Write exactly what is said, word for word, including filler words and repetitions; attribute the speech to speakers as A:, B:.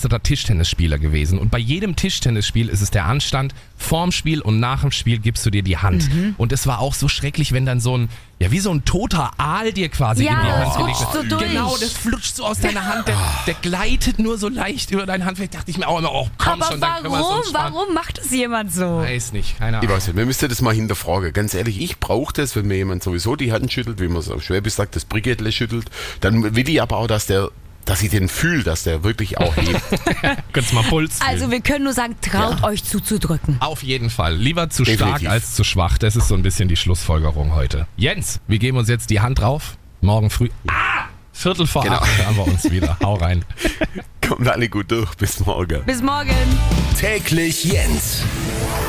A: begeisterter Tischtennisspieler gewesen. Und bei jedem Tischtennisspiel ist es der Anstand, vorm Spiel und nach dem Spiel gibst du dir die Hand. Mhm. Und es war auch so schrecklich, wenn dann so ein, ja wie so ein toter Aal dir quasi
B: ja,
A: in die Hand
B: das
A: gelegt
B: flutscht
A: wird.
B: so durch.
A: Genau, das flutscht so aus deiner Hand, der, der gleitet nur so leicht über deine Hand. Vielleicht dachte ich mir auch immer, oh komm
B: Aber
A: schon, dann können wir
B: warum,
A: es uns sparen.
B: warum macht es jemand so?
A: Weiß nicht, keine Ahnung.
C: Ich weiß nicht, wir müssten das mal hinterfragen. Ganz ehrlich, ich brauche das, wenn mir jemand sowieso die Hand schüttelt, wie man es auf Schwäbisch sagt, das Brigitte schüttelt, dann will ich aber auch, dass der dass ich den fühle, dass der wirklich auch hebt.
A: Könntest mal Puls fühlen.
B: Also wir können nur sagen, traut
C: Ja.
B: euch zuzudrücken.
A: Auf jeden Fall. Lieber zu
C: Definitiv.
A: stark als zu schwach. Das ist so ein bisschen die Schlussfolgerung heute. Jens, wir geben uns jetzt die Hand drauf. Morgen früh. Ah! Viertel vor
C: Genau.
A: acht haben wir uns wieder. Hau rein.
C: Kommt alle gut durch. Bis morgen.
B: Bis morgen.
D: Täglich Jens.